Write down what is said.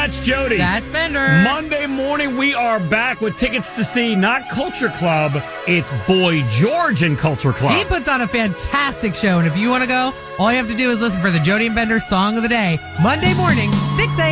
That's Jody. That's Bender. Monday morning, we are back with tickets to see not Culture Club, it's Boy George and Culture Club. He puts on a fantastic show, and if you want to go, all you have to do is listen for the Jody and Bender Song of the Day, Monday morning, 6 a.m.